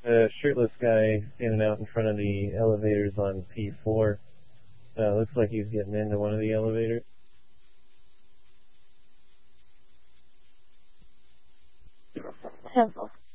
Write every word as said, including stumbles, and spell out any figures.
A shirtless guy standing out in front of the elevators on P four. Uh, looks like he's getting into one of the elevators. Temple.